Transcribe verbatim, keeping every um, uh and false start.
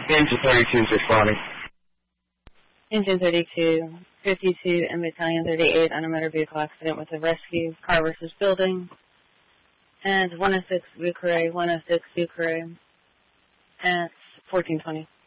Engine thirty-two is responding. Engine thirty-two, fifty-two and Battalion thirty-eight on a motor vehicle accident with a rescue, car versus building. And one oh six Bucare, one oh six Bucare at fourteen twenty.